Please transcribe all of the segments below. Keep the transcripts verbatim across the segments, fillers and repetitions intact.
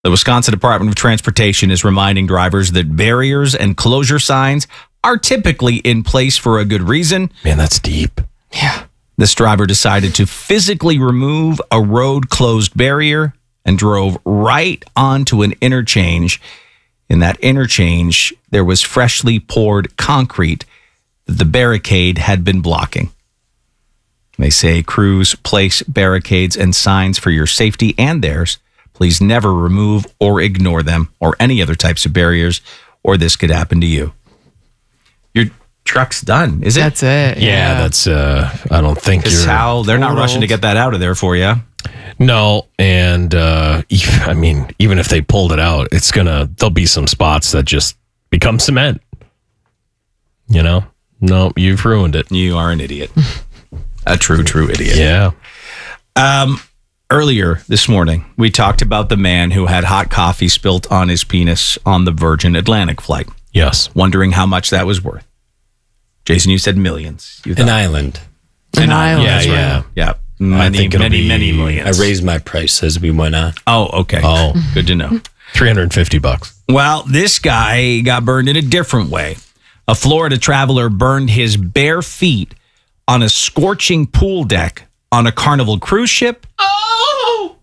The Wisconsin Department of Transportation is reminding drivers that barriers and closure signs are typically in place for a good reason. Man, that's deep. Yeah. This driver decided to physically remove a road closed barrier and drove right onto an interchange. In that interchange, there was freshly poured concrete that the barricade had been blocking. They say crews place barricades and signs for your safety and theirs. Please never remove or ignore them or any other types of barriers, or this could happen to you. Your truck's done, is it? That's it. Yeah, Yeah, that's, uh, I don't think Because you're... how they're not rushing to get that out of there for you. No, and, uh, I mean, even if they pulled it out, it's gonna, there'll be some spots that just become cement. You know? No, you've ruined it. You are an idiot. A true, true idiot. Yeah. Um, earlier this morning, we talked about the man who had hot coffee spilt on his penis on the Virgin Atlantic flight, Yes. wondering how much that was worth. Jason, you said millions. You An island. An island. Yeah, that's right. yeah. Yeah. I Many, think it'll many, be- many I millions. raised my price as we went on. Oh, okay. Oh. Good to know. three hundred fifty bucks. Well, this guy got burned in a different way. A Florida traveler burned his bare feet on a scorching pool deck on a Carnival cruise ship. Oh!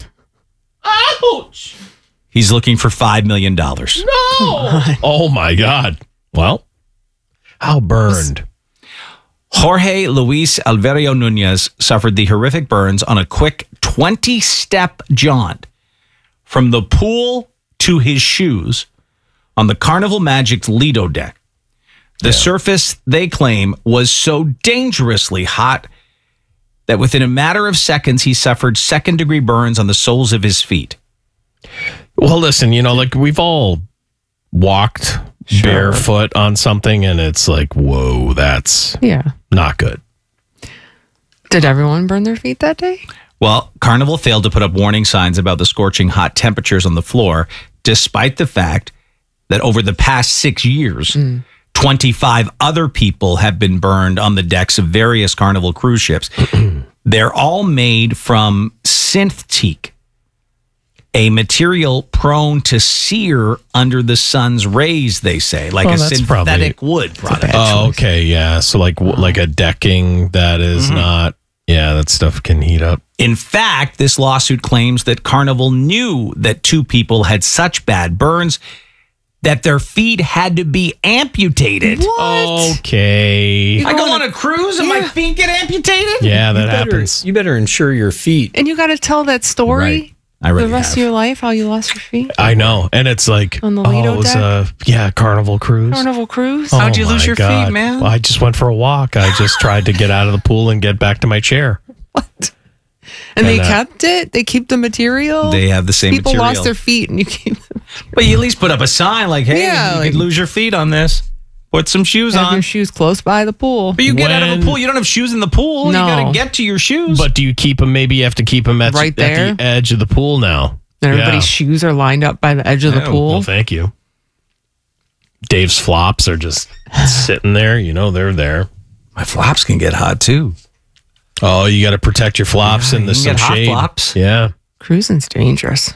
Ouch! He's looking for five million dollars. No! Oh, my God. Well, how burned? Jorge Luis Alverio Nunez suffered the horrific burns on a quick twenty-step jaunt from the pool to his shoes on the Carnival Magic's Lido deck. The surface, they claim, was so dangerously hot that within a matter of seconds, he suffered second-degree burns on the soles of his feet. Well, listen, you know, like we've all walked barefoot on something and it's like, whoa, that's Yeah. not good. Did everyone burn their feet that day? Well, Carnival failed to put up warning signs about the scorching hot temperatures on the floor, despite the fact that over the past six years, mm. twenty-five other people have been burned on the decks of various Carnival cruise ships. They're all made from synthetique, a material prone to sear under the sun's rays, they say, like Well, a that's synthetic probably- wood product. Oh, okay, yeah. So like like a decking that is Mm-hmm. not, yeah, that stuff can heat up. In fact, this lawsuit claims that Carnival knew that two people had such bad burns that their feet had to be amputated. What? Okay. I go on a cruise and my feet get amputated? Yeah, that you better, happens. You better insure your feet. And you got to tell that story Right. I the already rest have. of your life, how you lost your feet? I know. And it's like, On the oh, Lido it was deck? a, yeah, Carnival cruise. Carnival cruise? Oh, How'd you lose my your feet, God. man? Well, I just went for a walk. I just tried to get out of the pool and get back to my chair. What? And, they And, uh, kept it? They keep the material? They have the same People material. lost their feet and you keep them. But you at least put up a sign like, hey, Yeah, you like- could lose your feet on this. Put some shoes Have on. your shoes close by the pool. But you get out of When- the pool. You don't have shoes in the pool. No. You got to get to your shoes. But do you keep them? Maybe you have to keep them at, Right at there? the edge of the pool now. And everybody's Yeah. shoes are lined up by the edge of the Oh, pool. Well, thank you. Dave's flops are just sitting there. You know, they're there. my flops can get hot too. Oh, you got to protect your flops Yeah, in the you can some get hot shade. flops. Yeah, Cruising's dangerous.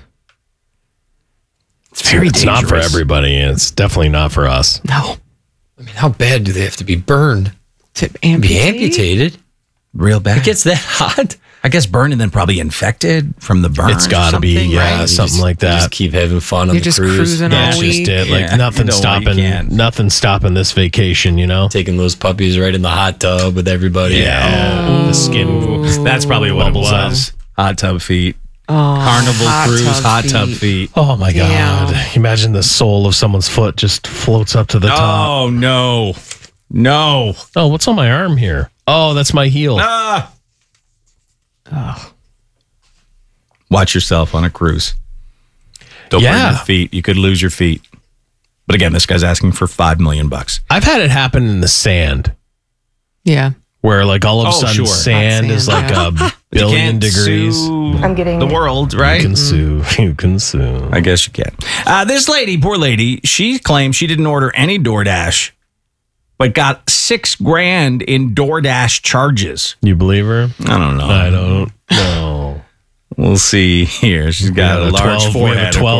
It's very it's not for dangerous. everybody. And it's definitely not for us. No. I mean, how bad do they have to be burned? To Be amputate? amputated? Real bad. It gets that hot? I guess burned and then probably infected from the burn. It's got to be, something, yeah, right? something You like just- you that. Just keep having fun on You're the just cruise. cruising all That's just week. it. Like Yeah, nothing you know, you stopping. can't. Nothing stopping this vacation. You know. Taking those puppies right in the hot tub with everybody. Yeah, the skin. That's probably what it bubbles up. was. Hot tub feet. Oh, Carnival hot cruise, tub hot tub feet. feet. Oh my Damn. God! Imagine the sole of someone's foot just floats up to the top. Oh, no. No. Oh, what's on my arm here? Oh, that's my heel. Ah. Watch yourself on a cruise. Don't burn Yeah. your feet. You could lose your feet. But again, this guy's asking for five million bucks. I've had it happen in the sand, Yeah. where like all of a Oh, sudden sure. sand, Hot is sand, like yeah. a You billion can't degrees. sue I'm getting the world, right? You can sue. You can sue. I guess you can. Uh, this lady, poor lady, she claims she didn't order any DoorDash, but got six grand in DoorDash charges. You believe her? I don't know. I don't know. We'll see here. She's got, got a a large twelve we have a forehead. of twelve